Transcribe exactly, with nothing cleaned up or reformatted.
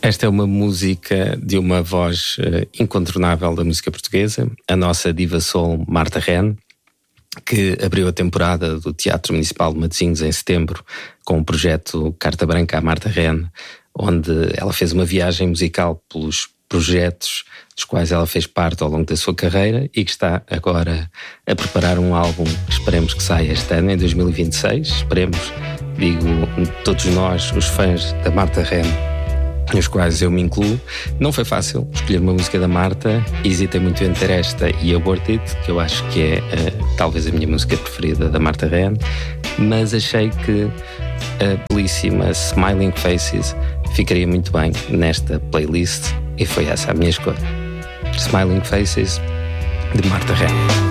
Esta é uma música de uma voz uh, incontornável da música portuguesa, a nossa diva soul Marta Ren, que abriu a temporada do Teatro Municipal de Matosinhos em setembro com o projeto Carta Branca à Marta Ren, onde ela fez uma viagem musical pelos projetos dos quais ela fez parte ao longo da sua carreira e que está agora a preparar um álbum que esperemos que saia este ano, em dois mil e vinte e seis. Esperemos, digo, todos nós, os fãs da Marta Ren, nos quais eu me incluo. Não foi fácil escolher uma música da Marta, hesitei muito entre esta e Abort It, que eu acho que é uh, talvez a minha música preferida da Marta Ren, mas achei que a belíssima Smiling Faces ficaria muito bem nesta playlist e foi essa a minha escolha. Smiling Faces, de Marta Ren.